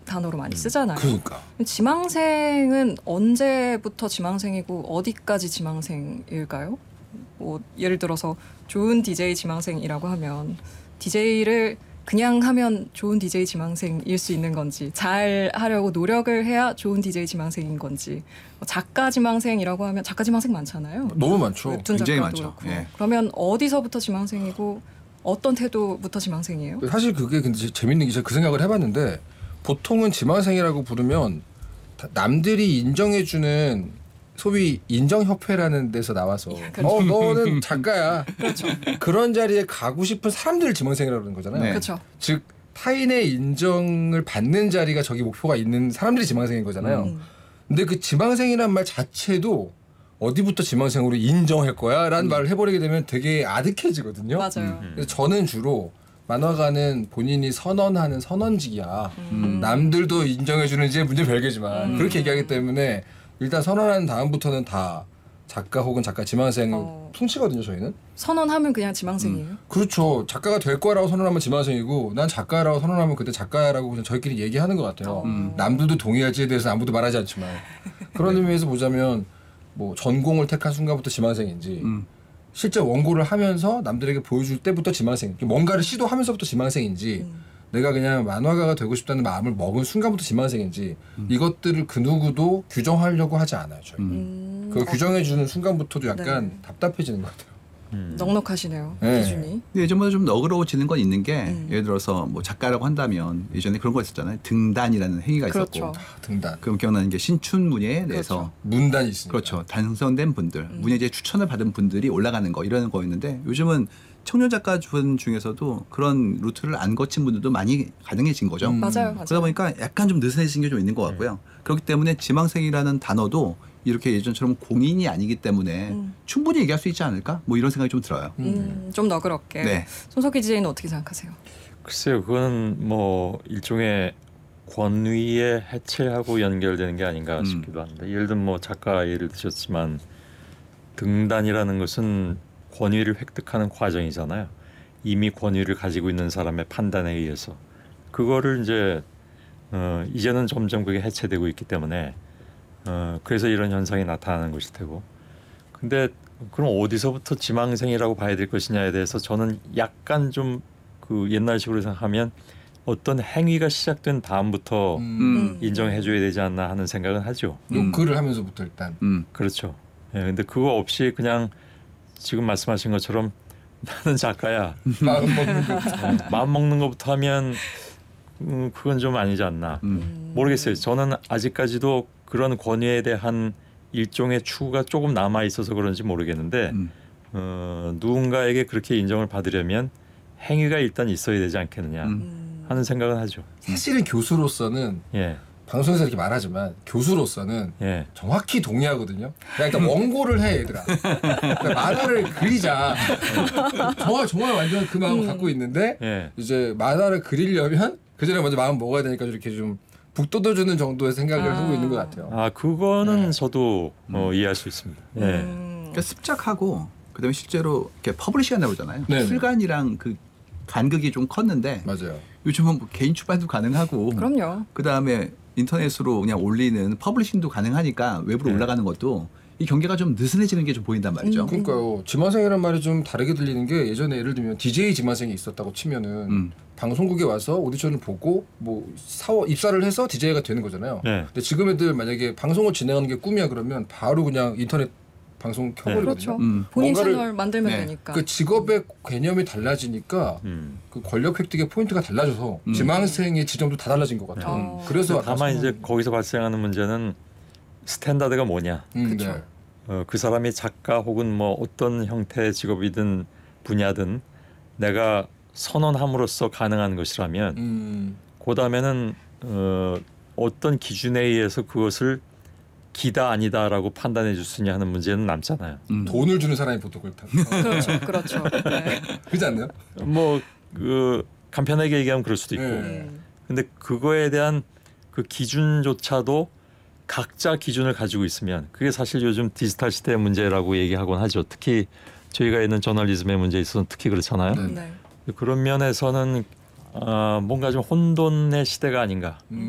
단어로 많이 쓰잖아요. 그러니까. 지망생은 언제부터 지망생이고 어디까지 지망생일까요? 뭐 예를 들어서 좋은 DJ 지망생이라고 하면 DJ를 그냥 하면 좋은 DJ 지망생일 수 있는 건지, 잘 하려고 노력을 해야 좋은 DJ 지망생인 건지, 작가 지망생이라고 하면 작가 지망생 많잖아요. 너무 많죠. 웹툰 굉장히 작가도 많죠. 그렇고. 예. 그러면 어디서부터 지망생이고 어떤 태도부터 지망생이에요? 사실 그게 근데 재밌는 게 제가 그 생각을 해봤는데 보통은 지망생이라고 부르면 남들이 인정해주는 소위 인정협회라는 데서 나와서 그렇죠. 너는 작가야. 그렇죠. 그런 자리에 가고 싶은 사람들을 지망생이라고 그러는 거잖아요. 네. 그렇죠. 즉 타인의 인정을 받는 자리가 저기 목표가 있는 사람들이 지망생인 거잖아요. 근데 그 지망생이란 말 자체도 어디부터 지망생으로 인정할 거야? 라는 말을 해버리게 되면 되게 아득해지거든요. 맞아요. 그래서 저는 주로 만화가는 본인이 선언하는 선언직이야. 남들도 인정해주는지 문제 별개지만 그렇게 얘기하기 때문에 일단 선언한 다음부터는 다 작가 혹은 작가 지망생 풍치거든요. 저희는. 선언하면 그냥 지망생이에요? 그렇죠. 작가가 될 거라고 선언하면 지망생이고 난 작가라고 선언하면 그때 작가라고 그냥 저희끼리 얘기하는 것 같아요. 남들도 동의할지에 대해서 아무도 말하지 않지만 그런 의미에서 보자면 뭐 전공을 택한 순간부터 지망생인지 실제 원고를 하면서 남들에게 보여줄 때부터 지망생, 뭔가를 시도하면서부터 지망생인지 내가 그냥 만화가가 되고 싶다는 마음을 먹은 순간부터 지망생인지 이것들을 그 누구도 규정하려고 하지 않아요. 저희는. 그걸 규정해주는 순간부터도 약간 답답해지는 것 같아요. 넉넉하시네요. 네. 기준이. 근데 예전보다 좀 너그러워지는 건 있는 게 예를 들어서 뭐 작가라고 한다면 예전에 그런 거 있었잖아요. 등단이라는 행위가 그렇죠. 있었고 등단. 그럼 기억나는 게 신춘문예에 내서 문단이 있으니까. 그렇죠. 당선된 분들, 문예제 추천을 받은 분들이 올라가는 거 이런 거였는데 요즘은 청년 작가분 중에서도 그런 루트를 안 거친 분들도 많이 가능해진 거죠. 맞아요. 그러다 보니까 약간 좀 느슨해진 게 좀 있는 것 같고요. 그렇기 때문에 지망생이라는 단어도 이렇게 예전처럼 공인이 아니기 때문에 충분히 얘기할 수 있지 않을까? 뭐 이런 생각이 좀 들어요. 좀 너그럽게. 네. 손석희 DJ는 어떻게 생각하세요? 글쎄요. 그건 뭐 일종의 권위의 해체하고 연결되는 게 아닌가 싶기도 합니다. 예를 들면 뭐 작가 예를 드셨지만 등단이라는 것은 권위를 획득하는 과정이잖아요. 이미 권위를 가지고 있는 사람의 판단에 의해서 그거를 이제 이제는 점점 그게 해체되고 있기 때문에 그래서 이런 현상이 나타나는 것일 테고. 근데 그럼 어디서부터 지망생이라고 봐야 될 것이냐에 대해서 저는 약간 좀 그 옛날식으로 생각하면 어떤 행위가 시작된 다음부터 인정해줘야 되지 않나 하는 생각은 하죠. 노크를 하면서부터 일단. 그렇죠. 예, 근데 그거 없이 그냥 지금 말씀하신 것처럼 나는 작가야. 마음 먹는 거. 마음 먹는 것부터 하면 그건 좀 아니지 않나. 모르겠어요. 저는 아직까지도 그런 권위에 대한 일종의 추구가 조금 남아 있어서 그런지 모르겠는데 누군가에게 그렇게 인정을 받으려면 행위가 일단 있어야 되지 않겠느냐 하는 생각은 하죠. 사실은 교수로서는 예. 방송에서 이렇게 말하지만 교수로서는 예. 정확히 동의하거든요. 일단 원고를 해 얘들아. 그러니까 만화를 그리자. 정말 완전 그 마음을 갖고 있는데 예. 이제 만화를 그리려면 그 전에 먼저 마음 먹어야 되니까 이렇게 좀 북돋아주는 정도의 생각을 하고 있는 것 같아요. 아 그거는 저도 이해할 수 있습니다. 예. 그러니까 습작하고 그다음에 실제로 이렇게 퍼블리싱 한다고 그러잖아요. 네네. 출간이랑 그 간극이 좀 컸는데 맞아요. 요즘은 뭐 개인 출판도 가능하고 그럼요. 그다음에 인터넷으로 그냥 올리는 퍼블리싱도 가능하니까 외부로 네. 올라가는 것도 이 경계가 좀 느슨해지는 게 좀 보인단 말이죠. 그러니까요. 지망생이라는 말이 좀 다르게 들리는 게 예전에 예를 들면 DJ 지망생이 있었다고 치면은 방송국에 와서 오디션을 보고 뭐 입사를 해서 DJ가 되는 거잖아요. 네. 근데 지금 애들 만약에 방송을 진행하는 게 꿈이야 그러면 바로 그냥 인터넷 방송 켜버리거든요. 그렇죠. 본인 뭔가를- 채널 만들면 네. 되니까. 그 직업의 개념이 달라지니까 그 권력 획득의 포인트가 달라져서 지망생의 지점도 다 달라진 것 같아요. 그래서 다만 이제 거기서 발생하는 문제는 스탠다드가 뭐냐. 네. 그 사람이 작가 혹은 뭐 어떤 형태의 직업이든 분야든 내가 선언함으로써 가능한 것이라면 그 다음에는 어떤 기준에 의해서 그것을 기다 아니다라고 판단해 줄 수 있냐 하는 문제는 남잖아요. 돈을 주는 사람이 보통 그렇다. 그렇죠. 그렇죠. 네. 그렇지 않나요? 뭐 그 간편하게 얘기하면 그럴 수도 있고. 근데 그거에 대한 그 기준조차도 각자 기준을 가지고 있으면 그게 사실 요즘 디지털 시대의 문제라고 얘기하곤 하죠. 특히 저희가 있는 저널리즘의 문제에 있어서는 특히 그렇잖아요. 네. 네. 그런 면에서는 뭔가 좀 혼돈의 시대가 아닌가.